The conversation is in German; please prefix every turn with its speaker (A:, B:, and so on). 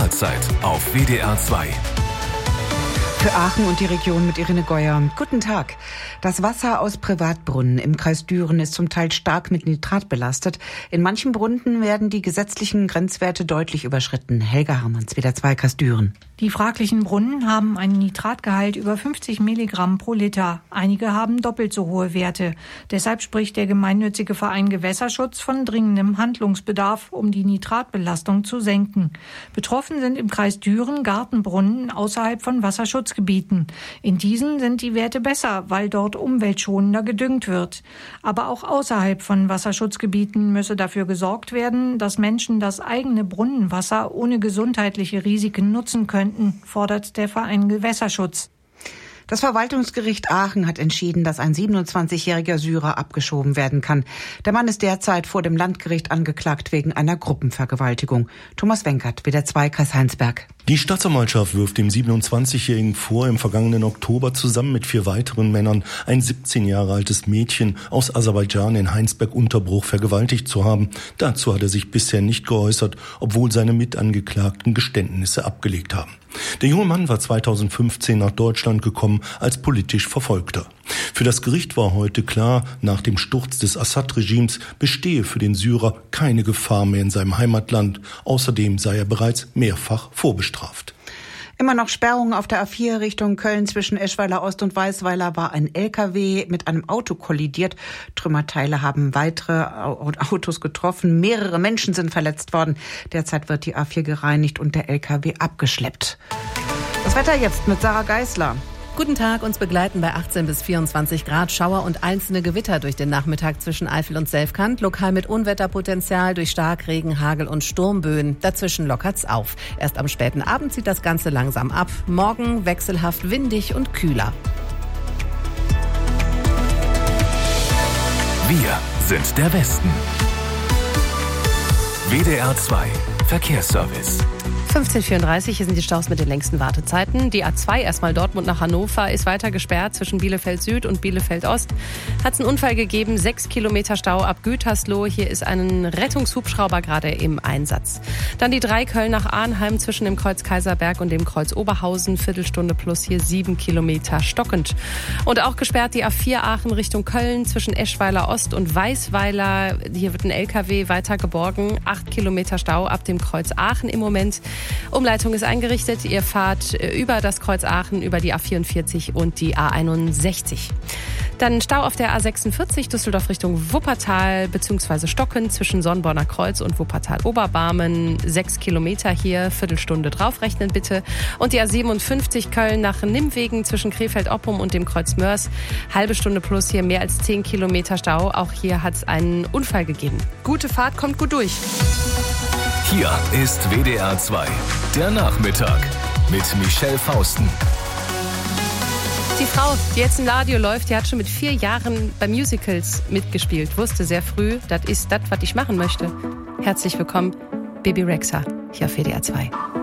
A: Jederzeit auf WDR 2.
B: Für Aachen und die Region mit Irene Geuer. Guten Tag. Das Wasser aus Privatbrunnen im Kreis Düren ist zum Teil stark mit Nitrat belastet. In manchen Brunnen werden die gesetzlichen Grenzwerte deutlich überschritten. Helga Hermanns, WDR 2 Kreis Düren.
C: Die fraglichen Brunnen haben einen Nitratgehalt über 50 Milligramm pro Liter. Einige haben doppelt so hohe Werte. Deshalb spricht der gemeinnützige Verein Gewässerschutz von dringendem Handlungsbedarf, um die Nitratbelastung zu senken. Betroffen sind im Kreis Düren Gartenbrunnen außerhalb von Wasserschutzgebieten. In diesen sind die Werte besser, weil dort umweltschonender gedüngt wird. Aber auch außerhalb von Wasserschutzgebieten müsse dafür gesorgt werden, dass Menschen das eigene Brunnenwasser ohne gesundheitliche Risiken nutzen könnten, fordert der Verein Gewässerschutz.
B: Das Verwaltungsgericht Aachen hat entschieden, dass ein 27-jähriger Syrer abgeschoben werden kann. Der Mann ist derzeit vor dem Landgericht angeklagt wegen einer Gruppenvergewaltigung. Thomas Wenkert, WDR 2 Kreis Heinsberg.
D: Die Staatsanwaltschaft wirft dem 27-Jährigen vor, im vergangenen Oktober zusammen mit 4 weiteren Männern ein 17 Jahre altes Mädchen aus Aserbaidschan in Heinsberg-Unterbruch vergewaltigt zu haben. Dazu hat er sich bisher nicht geäußert, obwohl seine Mitangeklagten Geständnisse abgelegt haben. Der junge Mann war 2015 nach Deutschland gekommen als politisch Verfolgter. Für das Gericht war heute klar, nach dem Sturz des Assad-Regimes bestehe für den Syrer keine Gefahr mehr in seinem Heimatland. Außerdem sei er bereits mehrfach vorbestraft.
B: Immer noch Sperrungen auf der A4 Richtung Köln. Zwischen Eschweiler Ost und Weisweiler war ein LKW mit einem Auto kollidiert. Trümmerteile haben weitere Autos getroffen. Mehrere Menschen sind verletzt worden. Derzeit wird die A4 gereinigt und der LKW abgeschleppt. Das Wetter jetzt mit Sarah Geisler.
E: Guten Tag, uns begleiten bei 18 bis 24 Grad Schauer und einzelne Gewitter durch den Nachmittag zwischen Eifel und Selfkant. Lokal mit Unwetterpotenzial durch Starkregen, Hagel und Sturmböen. Dazwischen lockert's auf. Erst am späten Abend zieht das Ganze langsam ab. Morgen wechselhaft windig und kühler.
A: Wir sind der Westen. WDR 2 Verkehrsservice.
E: 15:34, hier sind die Staus mit den längsten Wartezeiten. Die A2 erstmal Dortmund nach Hannover ist weiter gesperrt zwischen Bielefeld Süd und Bielefeld Ost. Hat es einen Unfall gegeben, 6 Kilometer Stau ab Gütersloh. Hier ist ein Rettungshubschrauber gerade im Einsatz. Dann die 3 Köln nach Arnheim zwischen dem Kreuz Kaiserberg und dem Kreuz Oberhausen. Viertelstunde plus hier 7 Kilometer stockend. Und auch gesperrt die A4 Aachen Richtung Köln zwischen Eschweiler Ost und Weisweiler. Hier wird ein LKW weiter geborgen. 8 Kilometer Stau ab dem Kreuz Aachen im Moment. Umleitung ist eingerichtet. Ihr fahrt über das Kreuz Aachen, über die A44 und die A61. Dann Stau auf der A46 Düsseldorf Richtung Wuppertal bzw. Stocken zwischen Sonnborner Kreuz und Wuppertal-Oberbarmen. 6 Kilometer hier, Viertelstunde draufrechnen bitte. Und die A57 Köln nach Nimwegen zwischen Krefeld-Oppum und dem Kreuz Mörs. Halbe Stunde plus hier, mehr als 10 Kilometer Stau. Auch hier hat es einen Unfall gegeben. Gute Fahrt, kommt gut durch.
A: Hier ist WDR 2, der Nachmittag mit Michelle Fausten.
E: Die Frau, die jetzt im Radio läuft, die hat schon mit 4 Jahren bei Musicals mitgespielt. Wusste sehr früh, das ist das, was ich machen möchte. Herzlich willkommen, Bebe Rexha, hier auf WDR 2.